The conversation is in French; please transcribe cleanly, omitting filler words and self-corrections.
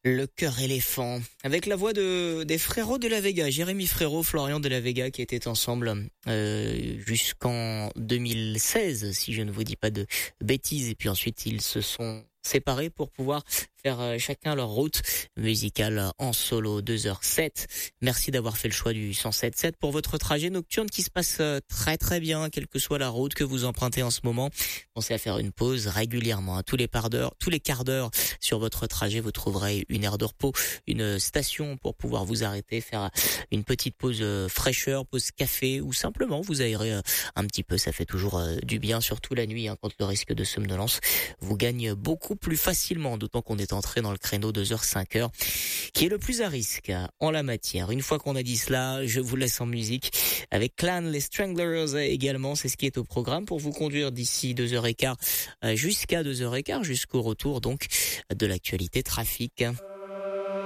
Le cœur éléphant, avec la voix des frérots de la Vega, Jérémy Frérot, Florian de la Vega, qui étaient ensemble jusqu'en 2016, si je ne vous dis pas de bêtises. Et puis ensuite, ils se sont séparés pour pouvoir faire chacun leur route musicale en solo. 2h07. Merci d'avoir fait le choix du 107.7 pour votre trajet nocturne qui se passe très très bien, quelle que soit la route que vous empruntez en ce moment. Pensez à faire une pause régulièrement, tous les quarts d'heure sur votre trajet, vous trouverez une aire de repos, une station pour pouvoir vous arrêter, faire une petite pause fraîcheur, pause café, ou simplement vous aérez un petit peu. Ça fait toujours du bien, surtout la nuit, quand le risque de somnolence vous gagne beaucoup plus facilement, d'autant qu'on est entré dans le créneau 2h-5h, qui est le plus à risque en la matière. Une fois qu'on a dit cela, je vous laisse en musique avec Clan, les Stranglers également. C'est ce qui est au programme pour vous conduire d'ici 2h15 jusqu'à 2h15, jusqu'au retour donc de l'actualité trafic.